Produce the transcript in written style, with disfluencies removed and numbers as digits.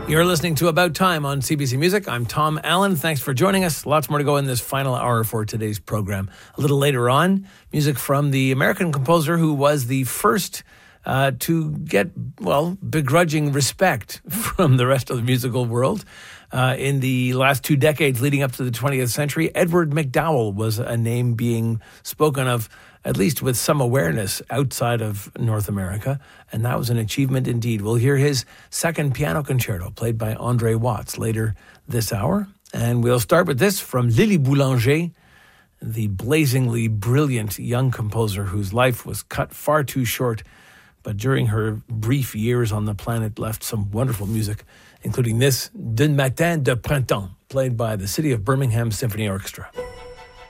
You're listening to About Time on CBC Music. I'm Tom Allen. Thanks for joining us. Lots more to go in this final hour for today's program. A little later on, music from the American composer who was the first to get, begrudging respect from the rest of the musical world. In the last 2 decades leading up to the 20th century, Edward MacDowell was a name being spoken of, at least with some awareness outside of North America, and that was an achievement indeed. We'll hear his second piano concerto, played by Andre Watts, later this hour. And we'll start with this from Lily Boulanger, the blazingly brilliant young composer whose life was cut far too short, but during her brief years on the planet left some wonderful music, including this, D'un matin de printemps, played by the City of Birmingham Symphony Orchestra.